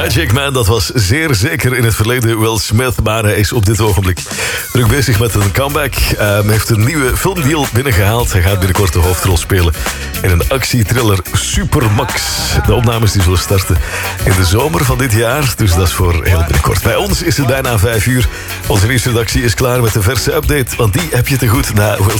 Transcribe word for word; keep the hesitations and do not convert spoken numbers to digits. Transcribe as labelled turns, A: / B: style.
A: Magic Man, dat was zeer zeker in het verleden Will Smith, maar hij is op dit ogenblik druk bezig met een comeback. Hij uh, heeft een nieuwe filmdeal binnengehaald. Hij gaat binnenkort de hoofdrol spelen in een actietriller Supermax. De opnames die zullen starten in de zomer van dit jaar, dus dat is voor heel binnenkort. Bij ons is het bijna vijf uur. Onze nieuwsredactie is klaar met de verse update, want die heb je te goed na Will